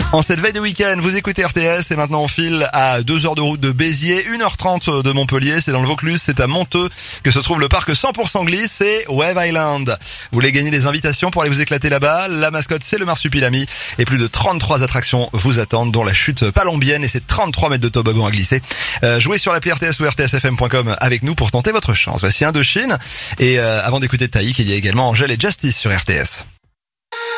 En cette veille de week-end, vous écoutez RTS et maintenant on file à 2 heures de route de Béziers, 1h30 de Montpellier, c'est dans le Vaucluse, c'est à Monteux que se trouve le parc 100% glisse, c'est Wave Island. Vous voulez gagner des invitations pour aller vous éclater là-bas, la mascotte c'est le marsupilami et plus de 33 attractions vous attendent dont la chute palombienne et ses 33 mètres de toboggan à glisser. Jouez sur l'appli RTS ou rtsfm.com avec nous pour tenter votre chance. Voici Indochine et avant d'écouter Taïk, il y a également Angèle et Justice sur RTS.